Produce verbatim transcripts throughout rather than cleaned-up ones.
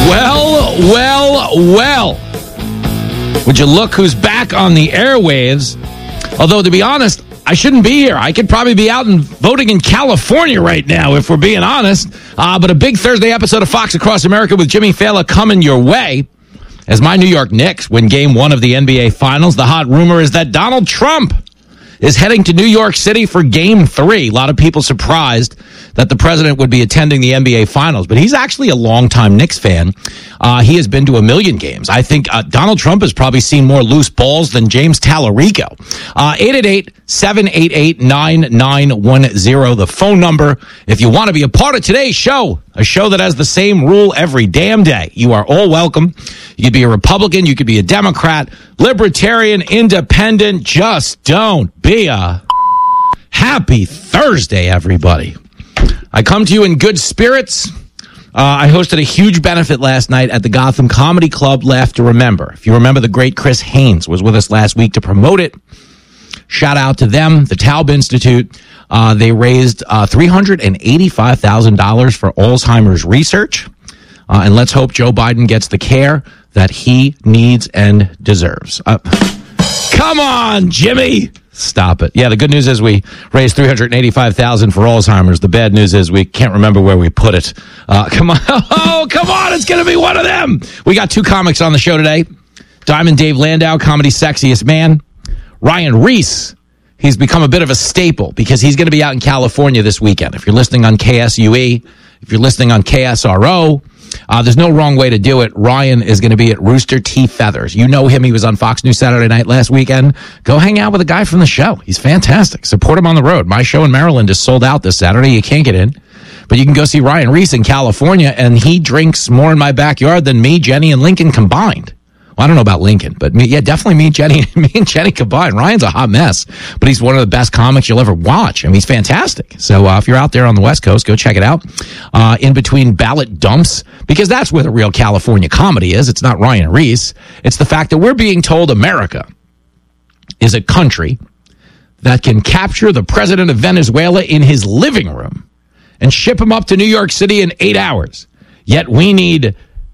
Well, well, well. Would you look who's back on the airwaves? Although, to be honest, I shouldn't be here. I could probably be out and voting in California right now, if we're being honest. Uh, but a big Thursday episode of Fox Across America with Jimmy Fallon coming your way. As my New York Knicks win game one of the N B A Finals, the hot rumor is that Donald Trump is heading to New York City for game three. A lot of people surprised that the president would be attending the N B A Finals, but he's actually a longtime Knicks fan. Uh, he has been to a million games. I think uh, Donald Trump has probably seen more loose balls than James Tallarico. Uh, eight eight eight, seven eight eight, nine nine one zero, the phone number. If you want to be a part of today's show, a show that has the same rule every damn day, you are all welcome. You could be a Republican, you could be a Democrat, Libertarian, Independent. Just don't be a happy Thursday, everybody. I come to you in good spirits. Uh, I hosted a huge benefit last night at the Gotham Comedy Club, Laugh to Remember. If you remember, the great Chris Haynes was with us last week to promote it. Shout out to them, the Taub Institute. Uh, they raised uh, three hundred eighty-five thousand dollars for Alzheimer's research. Uh, and let's hope Joe Biden gets the care that he needs and deserves. Uh, come on, Jimmy. Stop it. Yeah, the good news is we raised three hundred eighty-five thousand dollars for Alzheimer's. The bad news is we can't remember where we put it. Uh, come on. Oh, come on. It's going to be one of them. We got two comics on the show today. Diamond Dave Landau, Comedy's Sexiest Man. Ryan Reese. He's become a bit of a staple because he's going to be out in California this weekend. If you're listening on K S U E, if you're listening on K S R O, Uh, there's no wrong way to do it. Ryan is going to be at Rooster T. Feathers. You know him. He was on Fox News Saturday Night last weekend. Go hang out with a guy from the show. He's fantastic. Support him on the road. My show in Maryland is sold out this Saturday. You can't get in. But you can go see Ryan Reese in California, and he drinks more in my backyard than me, Jenny, and Lincoln combined. Well, I don't know about Lincoln, but me, yeah, definitely me, Jenny, me and Jenny combined. Ryan's a hot mess, but he's one of the best comics you'll ever watch. I mean, he's fantastic. So uh, if you're out there on the West Coast, go check it out. Uh, in between ballot dumps, because that's where the real California comedy is. It's not Ryan Reese. It's the fact that we're being told America is a country that can capture the president of Venezuela in his living room and ship him up to New York City in eight hours. Yet we need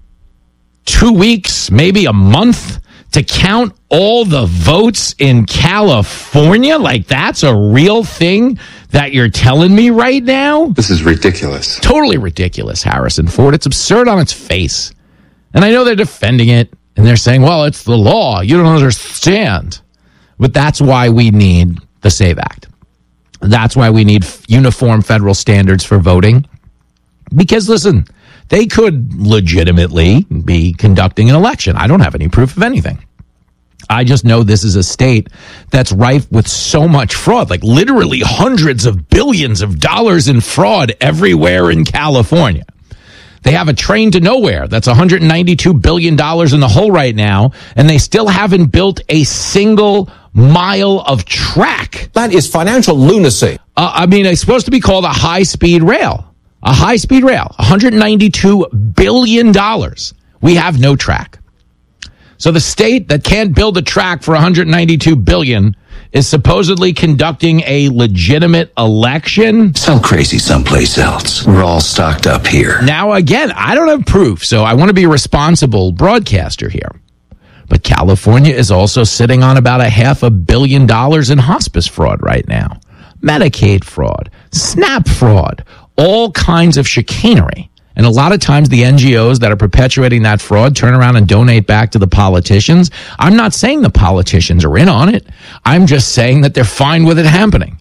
two weeks, maybe a month, to count all the votes in California? Like, that's a real thing that you're telling me right now? This is ridiculous. Totally ridiculous, Harrison Ford. It's absurd on its face. And I know they're defending it, and they're saying, well, it's the law. You don't understand. But that's why we need the SAVE Act. That's why we need uniform federal standards for voting. Because, listen, they could legitimately be conducting an election. I don't have any proof of anything. I just know this is a state that's rife with so much fraud, like literally hundreds of billions of dollars in fraud everywhere in California. They have a train to nowhere that's one hundred ninety-two billion dollars in the hole right now, and they still haven't built a single mile of track. That is financial lunacy. Uh, I mean, it's supposed to be called a high-speed rail. A high-speed rail, one hundred ninety-two billion dollars. We have no track. So the state that can't build a track for one hundred ninety-two billion dollars is supposedly conducting a legitimate election. Sell crazy someplace else. We're all stocked up here. Now, again, I don't have proof, so I want to be a responsible broadcaster here. But California is also sitting on about a half a billion dollars in hospice fraud right now. Medicaid fraud, SNAP fraud, all kinds of chicanery. And a lot of times the N G Os that are perpetuating that fraud turn around and donate back to the politicians. I'm not saying the politicians are in on it. I'm just saying that they're fine with it happening.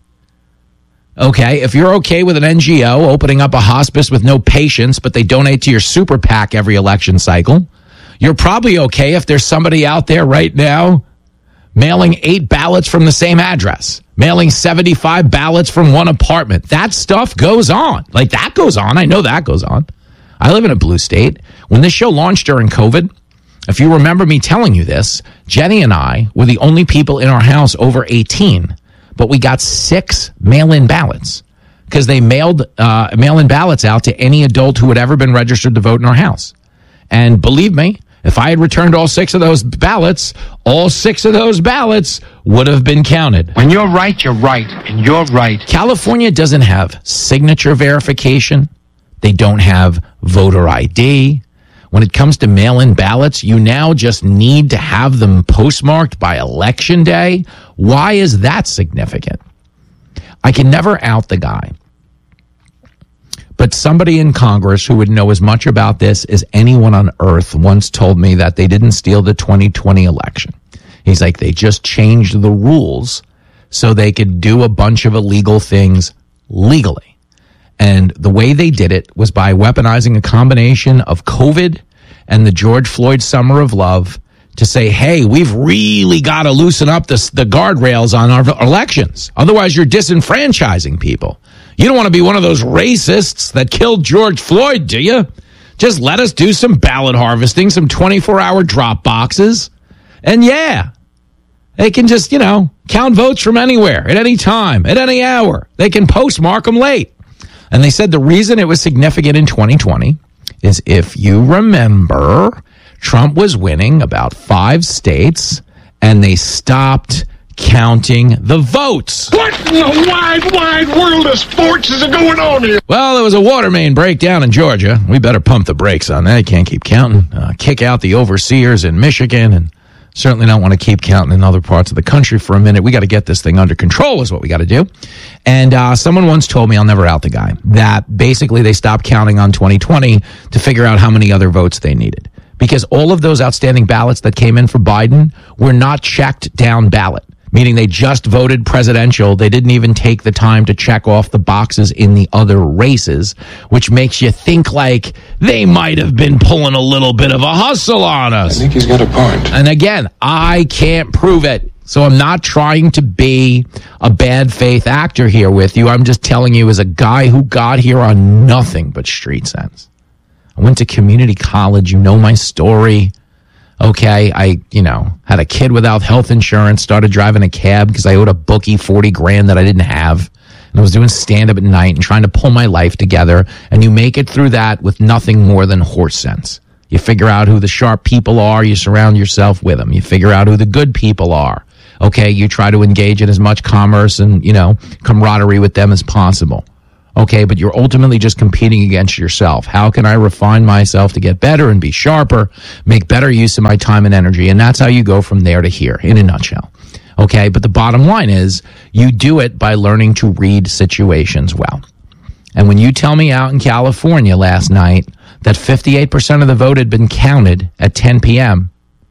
Okay, if you're okay with an N G O opening up a hospice with no patients, but they donate to your super PAC every election cycle, you're probably okay if there's somebody out there right now mailing eight ballots from the same address, mailing seventy-five ballots from one apartment. That stuff goes on. Like, that goes on. I know that goes on. I live in a blue state. When this show launched during COVID, if you remember me telling you this, Jenny and I were the only people in our house over eighteen, but we got six mail-in ballots because they mailed uh, mail-in ballots out to any adult who had ever been registered to vote in our house. And believe me, if I had returned all six of those ballots, all six of those ballots would have been counted. When you're right, you're right, and you're right. California doesn't have signature verification. They don't have voter I D. when it comes to mail-in ballots, you now just need to have them postmarked by Election Day. Why is that significant? I can never out the guy. But somebody in Congress who would know as much about this as anyone on earth once told me that they didn't steal the twenty twenty election. He's like, they just changed the rules so they could do a bunch of illegal things legally. And the way they did it was by weaponizing a combination of COVID and the George Floyd Summer of Love to say, hey, we've really got to loosen up the, the guardrails on our elections. Otherwise, you're disenfranchising people. You don't want to be one of those racists that killed George Floyd, do you? Just let us do some ballot harvesting, some twenty-four hour drop boxes. And yeah, they can just, you know, count votes from anywhere, at any time, at any hour. They can postmark them late. And they said the reason it was significant in twenty twenty is, if you remember, Trump was winning about five states, and they stopped counting the votes. What in the wide, wide world of sports is going on here? Well, there was a water main breakdown in Georgia. We better pump the brakes on that. You can't keep counting. Uh, kick out the overseers in Michigan, and certainly don't want to keep counting in other parts of the country for a minute. We got to get this thing under control is what we got to do. And uh, someone once told me, I'll never out the guy, that basically they stopped counting on twenty twenty to figure out how many other votes they needed. Because all of those outstanding ballots that came in for Biden were not checked down ballot, meaning they just voted presidential. They didn't even take the time to check off the boxes in the other races, which makes you think like they might have been pulling a little bit of a hustle on us. I think he's got a point. And again, I can't prove it. So I'm not trying to be a bad faith actor here with you. I'm just telling you as a guy who got here on nothing but street sense. I went to community college. You know my story. Okay, I, you know, had a kid without health insurance, started driving a cab because I owed a bookie forty grand that I didn't have. And I was doing stand-up at night and trying to pull my life together. And you make it through that with nothing more than horse sense. You figure out who the sharp people are. You surround yourself with them. You figure out who the good people are. Okay, you try to engage in as much commerce and, you know, camaraderie with them as possible. Okay, but you're ultimately just competing against yourself. How can I refine myself to get better and be sharper, make better use of my time and energy? And that's how you go from there to here, in a nutshell. Okay, but the bottom line is you do it by learning to read situations well. And when you tell me out in California last night that fifty-eight percent of the vote had been counted at ten p.m.,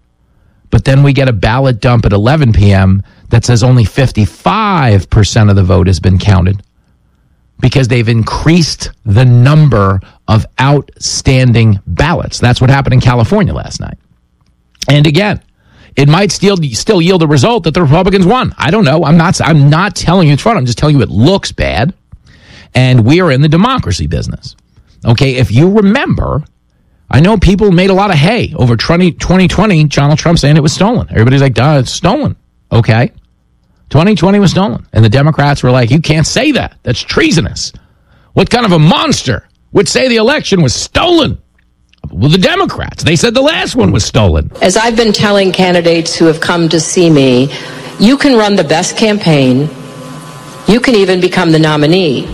but then we get a ballot dump at eleven p.m. that says only fifty-five percent of the vote has been counted, because they've increased the number of outstanding ballots. That's what happened in California last night. And again, it might still still yield a result that the Republicans won. I don't know. I'm not I'm not telling you it's wrong. I'm just telling you it looks bad. And we are in the democracy business. Okay, if you remember, I know people made a lot of hay over twenty twenty, Donald Trump saying it was stolen. Everybody's like, duh, it's stolen. Okay. twenty twenty was stolen. And the Democrats were like, you can't say that. That's treasonous. What kind of a monster would say the election was stolen? Well, the Democrats. They said the last one was stolen. As I've been telling candidates who have come to see me, you can run the best campaign. You can even become the nominee.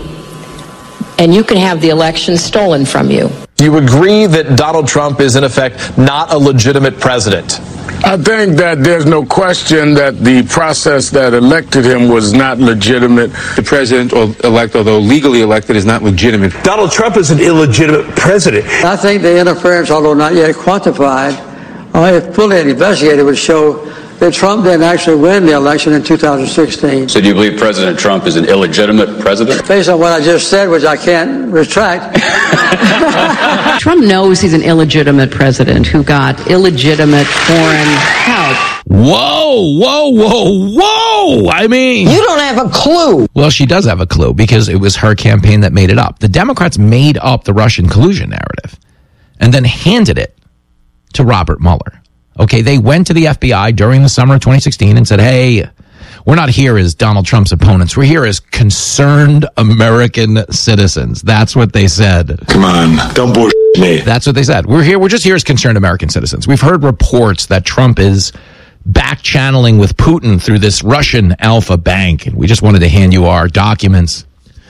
And you can have the election stolen from you. Do you agree that Donald Trump is, in effect, not a legitimate president? I think that there's no question that the process that elected him was not legitimate. The president or elect, although legally elected, is not legitimate. Donald Trump is an illegitimate president. I think the interference, although not yet quantified, or if fully investigated, would show that Trump didn't actually win the election in two thousand sixteen. So do you believe President Trump is an illegitimate president? Based on what I just said, which I can't retract. Trump knows he's an illegitimate president who got illegitimate foreign help. Whoa, whoa, whoa, whoa! I mean... You don't have a clue. Well, she does have a clue because it was her campaign that made it up. The Democrats made up the Russian collusion narrative and then handed it to Robert Mueller. Okay, they went to the F B I during the summer of twenty sixteen and said, hey, we're not here as Donald Trump's opponents. We're here as concerned American citizens. That's what they said. Come on, don't bullshit me. That's what they said. We're here. We're just here as concerned American citizens. We've heard reports that Trump is back channeling with Putin through this Russian Alpha Bank. And we just wanted to hand you our documents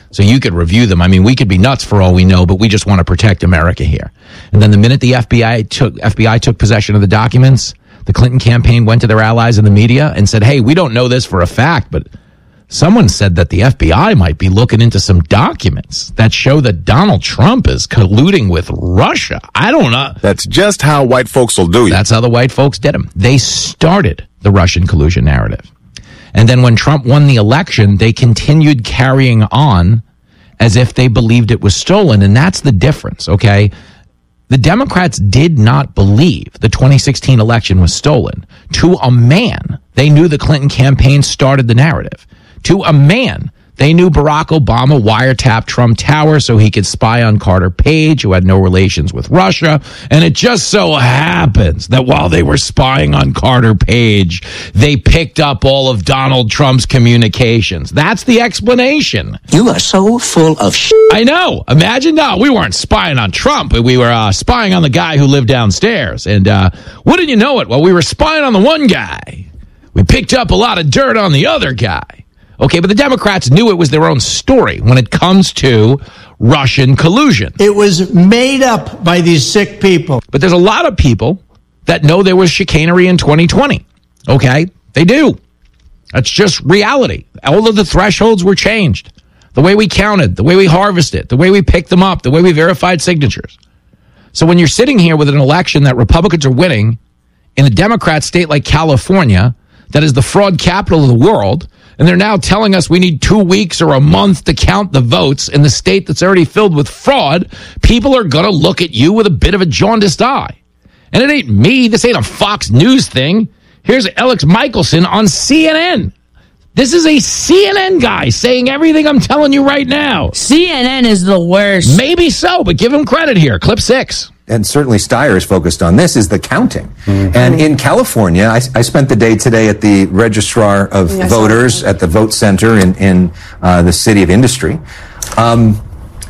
So you could review them. I mean, we could be nuts for all we know, but we just want to protect America here. And then the minute the F B I took F B I took possession of the documents, the Clinton campaign went to their allies in the media and said, hey, we don't know this for a fact, but someone said that the F B I might be looking into some documents that show that Donald Trump is colluding with Russia. I don't know. That's just how white folks will do you. That's how the white folks did them. They started the Russian collusion narrative. And then when Trump won the election, they continued carrying on as if they believed it was stolen. And that's the difference, okay? The Democrats did not believe the twenty sixteen election was stolen. To a man, they knew the Clinton campaign started the narrative. To a man, they knew Barack Obama wiretapped Trump Tower so he could spy on Carter Page, who had no relations with Russia. And it just so happens that while they were spying on Carter Page, they picked up all of Donald Trump's communications. That's the explanation. You are so full of shit. I know. Imagine, no, we weren't spying on Trump. We were uh, spying on the guy who lived downstairs. And uh, wouldn't you know it? Well, we were spying on the one guy. We picked up a lot of dirt on the other guy. Okay, but the Democrats knew it was their own story when it comes to Russian collusion. It was made up by these sick people. But there's a lot of people that know there was chicanery in twenty twenty. Okay, they do. That's just reality. All of the thresholds were changed. The way we counted, the way we harvested, the way we picked them up, the way we verified signatures. So when you're sitting here with an election that Republicans are winning in a Democrat state like California, that is the fraud capital of the world, and they're now telling us we need two weeks or a month to count the votes in the state that's already filled with fraud, people are going to look at you with a bit of a jaundiced eye. And it ain't me. This ain't a Fox News thing. Here's Alex Michelson on C N N. This is a C N N guy saying everything I'm telling you right now. C N N is the worst. Maybe so, but give him credit here. Clip six. And certainly Steyer is focused on this, is the counting. Mm-hmm. And in California, I, I spent the day today at the Registrar of yes, Voters at the Vote Center in, in uh, the City of Industry. Um,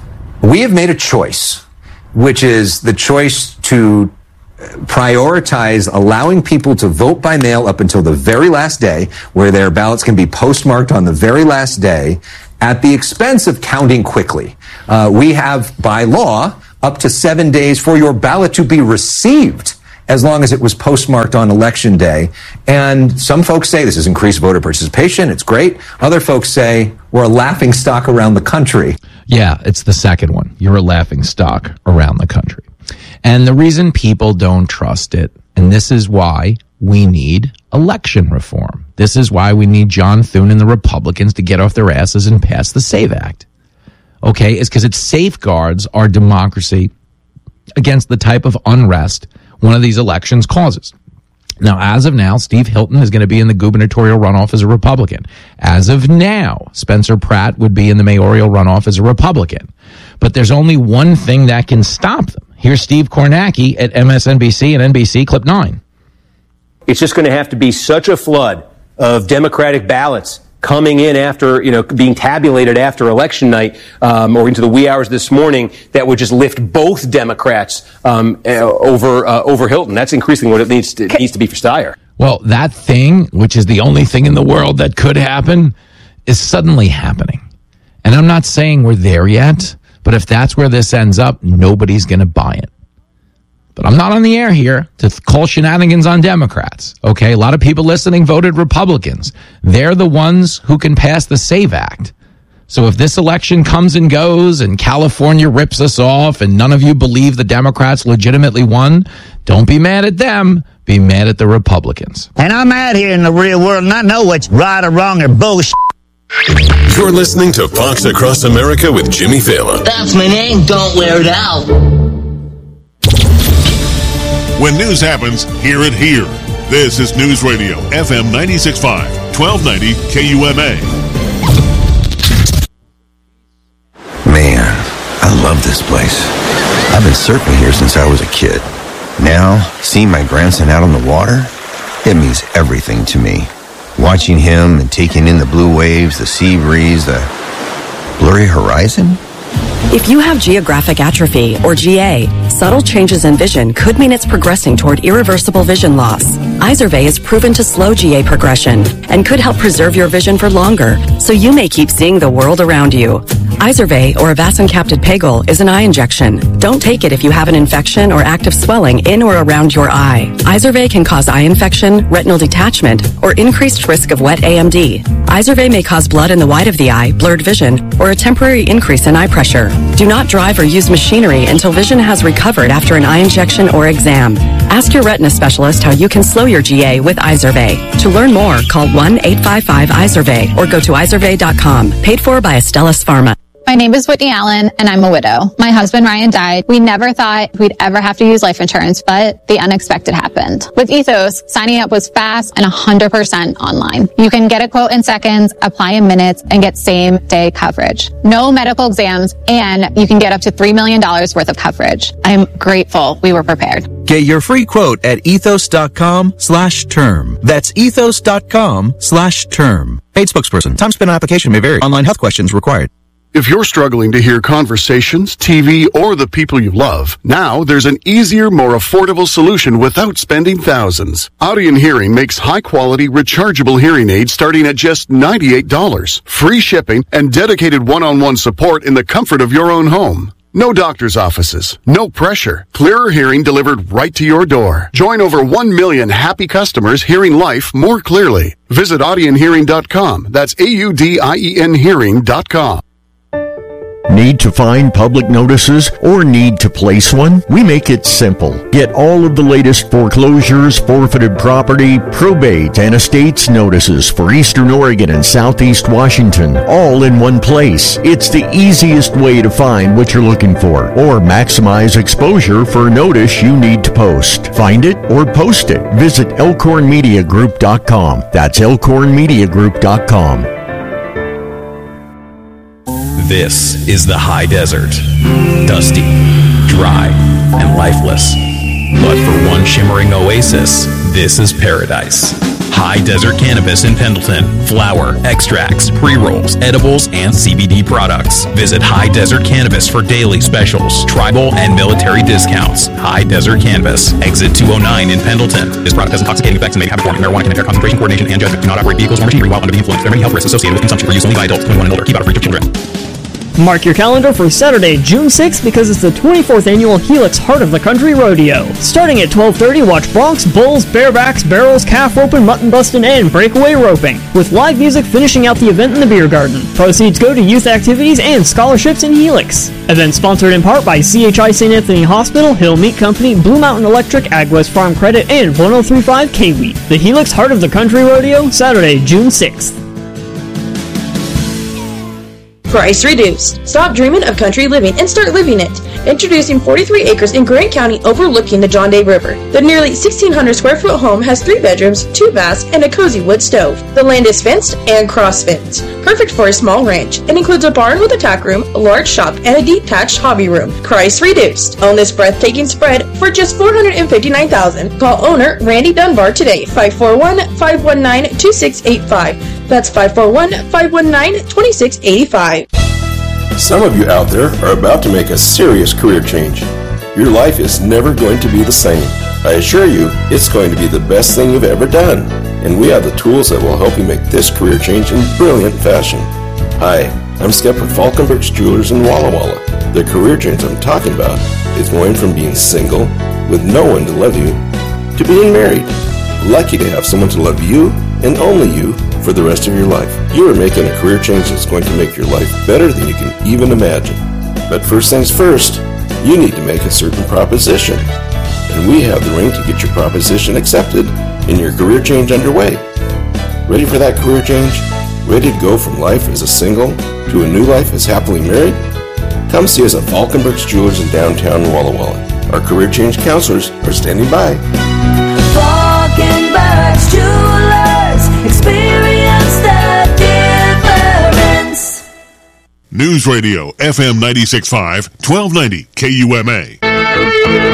we have made a choice, which is the choice to prioritize allowing people to vote by mail up until the very last day, where their ballots can be postmarked on the very last day, at the expense of counting quickly. Uh, we have, by law, up to seven days for your ballot to be received, as long as it was postmarked on election day. And some folks say this is increased voter participation. It's great. Other folks say we're a laughing stock around the country. Yeah, it's the second one. You're a laughing stock around the country. And the reason people don't trust it, and this is why we need election reform. This is why we need John Thune and the Republicans to get off their asses and pass the SAVE Act. Okay, is because it safeguards our democracy against the type of unrest one of these elections causes. Now, as of now, Steve Hilton is going to be in the gubernatorial runoff as a Republican. As of now, Spencer Pratt would be in the mayoral runoff as a Republican. But there's only one thing that can stop them. Here's Steve Kornacki at M S N B C and N B C, clip nine. It's just going to have to be such a flood of Democratic ballots coming in after, you know, being tabulated after election night, um, or into the wee hours this morning, that would just lift both Democrats um, uh, over uh, over Hilton. That's increasingly what it needs to, it needs to be for Steyer. Well, that thing, which is the only thing in the world that could happen, is suddenly happening. And I'm not saying we're there yet, but if that's where this ends up, nobody's going to buy it. But I'm not on the air here to call shenanigans on Democrats. Okay, a lot of people listening voted Republicans. They're the ones who can pass the SAVE Act. So if this election comes and goes and California rips us off and none of you believe the Democrats legitimately won, don't be mad at them. Be mad at the Republicans. And I'm out here in the real world and I know what's right or wrong or bullshit. You're listening to Fox Across America with Jimmy Fallon. That's my name. Don't wear it out. When news happens, hear it here. This is News Radio, F M ninety-six point five, twelve ninety K U M A. Man, I love this place. I've been surfing here since I was a kid. Now, seeing my grandson out on the water, it means everything to me. Watching him and taking in the blue waves, the sea breeze, the blurry horizon. If you have geographic atrophy, or G A, subtle changes in vision could mean it's progressing toward irreversible vision loss. Izervay is proven to slow G A progression and could help preserve your vision for longer, so you may keep seeing the world around you. Izervay, or avacincaptad pegol, is an eye injection. Don't take it if you have an infection or active swelling in or around your eye. Izervay can cause eye infection, retinal detachment, or increased risk of wet A M D. Izervay may cause blood in the white of the eye, blurred vision, or a temporary increase in eye pressure. Do not drive or use machinery until vision has recovered after an eye injection or exam. Ask your retina specialist how you can slow your G A with Izervay. To learn more, call one eight five five Izervay or go to izervay dot com. Paid for by Astellas Pharma. My name is Whitney Allen, and I'm a widow. My husband, Ryan, died. We never thought we'd ever have to use life insurance, but the unexpected happened. With Ethos, signing up was fast and one hundred percent online. You can get a quote in seconds, apply in minutes, and get same-day coverage. No medical exams, and you can get up to three million dollars worth of coverage. I'm grateful we were prepared. Get your free quote at ethos.com slash term. That's ethos.com slash term. Paid spokesperson. Time spent on application may vary. Online health questions required. If you're struggling to hear conversations, T V, or the people you love, now there's an easier, more affordable solution without spending thousands. Audion Hearing makes high-quality, rechargeable hearing aids starting at just ninety-eight dollars. Free shipping and dedicated one-on-one support in the comfort of your own home. No doctor's offices, no pressure. Clearer hearing delivered right to your door. Join over one million happy customers hearing life more clearly. Visit audion hearing dot com. That's A U D I E N hearing dot com. Need to find public notices or need to place one? We make it simple. Get all of the latest foreclosures, forfeited property, probate, and estates notices for Eastern Oregon and Southeast Washington, all in one place. It's the easiest way to find what you're looking for or maximize exposure for a notice you need to post. Find it or post it. Visit elkhorn media group dot com. That's elkhorn media group dot com. This is the high desert. Dusty, dry, and lifeless. But for one shimmering oasis, this is paradise. High Desert Cannabis in Pendleton. Flower, extracts, pre-rolls, edibles, and C B D products. Visit High Desert Cannabis for daily specials, tribal, and military discounts. High Desert Cannabis. Exit two oh nine in Pendleton. This product has intoxicating effects and may have a form of marijuana can impair concentration, coordination, and judgment. Do not operate vehicles or machinery while under the influence. There are many health risks associated with consumption for use only by adults twenty-one and older. Keep out of reach of children. Mark your calendar for Saturday, June sixth, because it's the twenty-fourth Annual Helix Heart of the Country Rodeo. Starting at twelve thirty, watch broncs, bulls, barebacks, barrels, calf roping, mutton busting, and breakaway roping, with live music finishing out the event in the beer garden. Proceeds go to youth activities and scholarships in Helix. Event sponsored in part by C H I Saint Anthony Hospital, Hill Meat Company, Blue Mountain Electric, AgWest Farm Credit, and one oh three point five K-Wheat. The Helix Heart of the Country Rodeo, Saturday, June sixth. Price reduced. Stop dreaming of country living and start living it. Introducing forty-three acres in Grant County overlooking the John Day River. The nearly sixteen hundred square foot home has three bedrooms, two baths, and a cozy wood stove. The land is fenced and cross-fenced. Perfect for a small ranch. It includes a barn with a tack room, a large shop, and a detached hobby room. Price reduced. Own this breathtaking spread for just four hundred fifty-nine thousand dollars. Call owner Randy Dunbar today, five four one, five one nine, two six eight five. That's five four one, five one nine, two six eight five. Some of you out there are about to make a serious career change. Your life is never going to be the same. I assure you, it's going to be the best thing you've ever done. And we have the tools that will help you make this career change in brilliant fashion. Hi, I'm Skep with Falkenbergs Jewelers in Walla Walla. The career change I'm talking about is going from being single, with no one to love you, to being married. Lucky to have someone to love you, and only you, for the rest of your life. You are making a career change that's going to make your life better than you can even imagine. But first things first, you need to make a certain proposition. And we have the ring to get your proposition accepted and your career change underway. Ready for that career change? Ready to go from life as a single to a new life as happily married? Come see us at Falkenbergs Jewelers in downtown Walla Walla. Our career change counselors are standing by. Falkenbergs Jewelers, experience the difference. News Radio, F M ninety-six point five, twelve ninety K U M A.